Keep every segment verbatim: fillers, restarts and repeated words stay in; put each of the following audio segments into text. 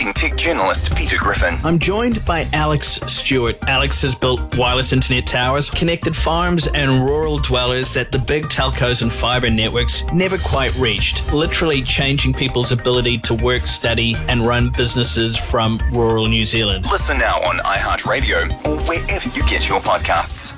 Talking Tech journalist Peter Griffin. I'm joined by Alex Stewart. Alex has built wireless internet towers, connected farms and rural dwellers that the big telcos and fibre networks never quite reached, literally changing people's ability to work, study and run businesses from rural New Zealand. Listen now on iHeartRadio or wherever you get your podcasts.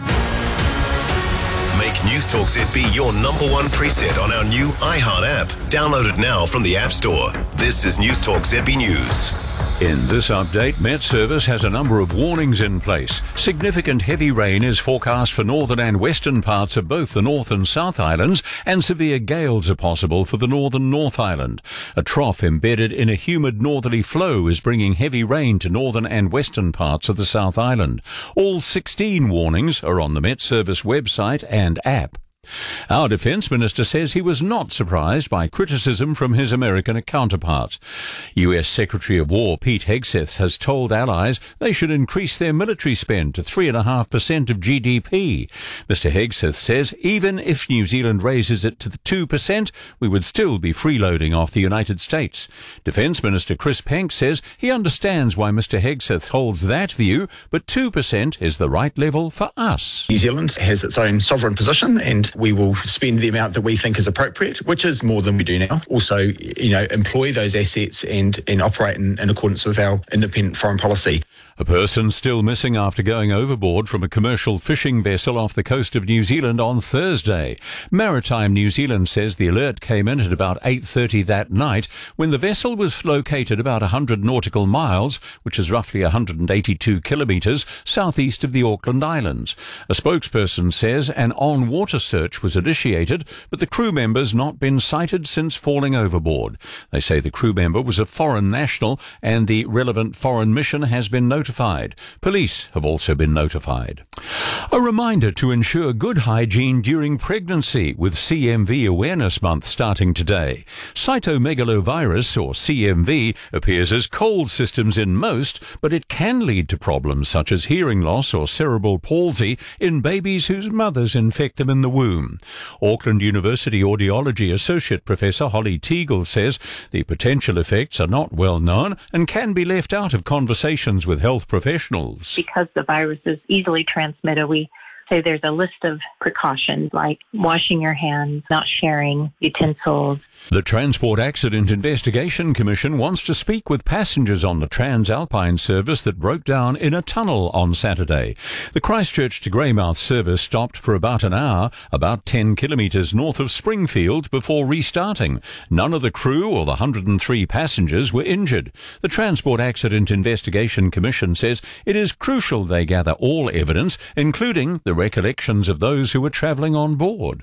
Make Newstalk Z B your number one preset on our new iHeart app. Download it now from the App Store. This is Newstalk Z B News. In this update, Met Service has a number of warnings in place. Significant heavy rain is forecast for northern and western parts of both the North and South Islands, and severe gales are possible for the northern North Island. A trough embedded in a humid northerly flow is bringing heavy rain to northern and western parts of the South Island. All sixteen warnings are on the Met Service website and app. Our Defence Minister says he was not surprised by criticism from his American counterparts. U S Secretary of War Pete Hegseth has told allies they should increase their military spend to three point five percent of G D P. Mister Hegseth says even if New Zealand raises it to the two percent, we would still be freeloading off the United States. Defence Minister Chris Penk says he understands why Mister Hegseth holds that view, but two percent is the right level for us. New Zealand has its own sovereign position, and we will spend the amount that we think is appropriate, which is more than we do now. Also, you know, employ those assets and, and operate in, in accordance with our independent foreign policy. A person still missing after going overboard from a commercial fishing vessel off the coast of New Zealand on Thursday. Maritime New Zealand says the alert came in at about eight thirty that night when the vessel was located about one hundred nautical miles, which is roughly one hundred eighty-two kilometres, southeast of the Auckland Islands. A spokesperson says an on-water search was initiated, but the crew member's not been sighted since falling overboard. They say the crew member was a foreign national and the relevant foreign mission has been notified. Notified. Police have also been notified. A reminder to ensure good hygiene during pregnancy with C M V Awareness Month starting today. Cytomegalovirus, or C M V, appears as cold systems in most, but it can lead to problems such as hearing loss or cerebral palsy in babies whose mothers infect them in the womb. Auckland University Audiology Associate Professor Holly Teagle says the potential effects are not well known and can be left out of conversations with health professionals. Because the virus is easily transmitted, we say there's a list of precautions like washing your hands, not sharing utensils. The Transport Accident Investigation Commission wants to speak with passengers on the Transalpine service that broke down in a tunnel on Saturday. The Christchurch to Greymouth service stopped for about an hour, about ten kilometres north of Springfield, before restarting. None of the crew or the one hundred three passengers were injured. The Transport Accident Investigation Commission says it is crucial they gather all evidence, including the recollections of those who were travelling on board.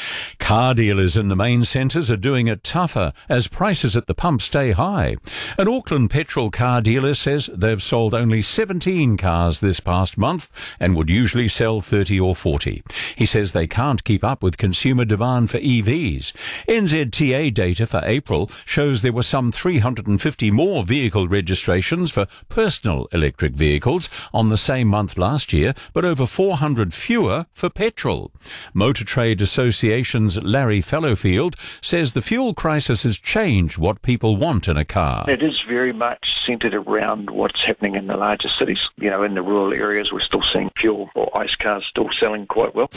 Car dealers in the main centres are doing it tougher as prices at the pump stay high. An Auckland petrol car dealer says they've sold only seventeen cars this past month and would usually sell thirty or forty. He says they can't keep up with consumer demand for E Vs. N Z T A data for April shows there were some three hundred fifty more vehicle registrations for personal electric vehicles on the same month last year, but over four hundred fewer for petrol. Motor Trade Association Association's Larry Fellowfield says the fuel crisis has changed what people want in a car. It is very much centred around what's happening in the larger cities. You know, in the rural areas, we're still seeing fuel or ICE cars still selling quite well.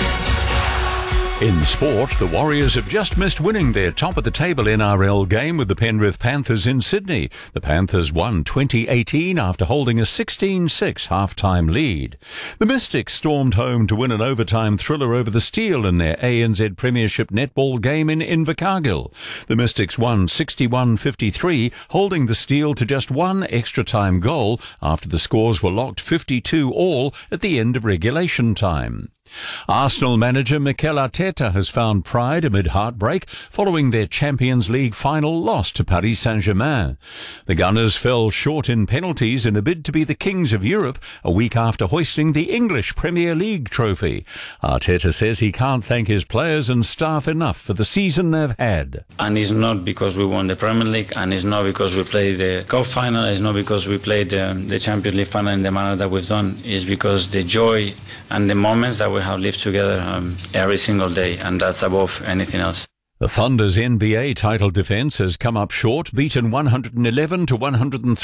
In sport, the Warriors have just missed winning their top-of-the-table N R L game with the Penrith Panthers in Sydney. The Panthers won twenty eighteen after holding a sixteen six half-time lead. The Mystics stormed home to win an overtime thriller over the Steel in their A N Z Premiership netball game in Invercargill. The Mystics won sixty-one fifty-three, holding the Steel to just one extra-time goal after the scores were locked fifty-two all at the end of regulation time. Arsenal manager Mikel Arteta has found pride amid heartbreak following their Champions League final loss to Paris Saint-Germain. The Gunners fell short in penalties in a bid to be the kings of Europe a week after hoisting the English Premier League trophy. Arteta says he can't thank his players and staff enough for the season they've had. And it's not because we won the Premier League, and it's not because we played the Cup final, it's not because we played um, the Champions League final in the manner that we've done. It's because the joy and the moments that we have lived together um, every single day, and that's above anything else. The Thunder's N B A title defence has come up short, beaten one hundred eleven to one hundred three.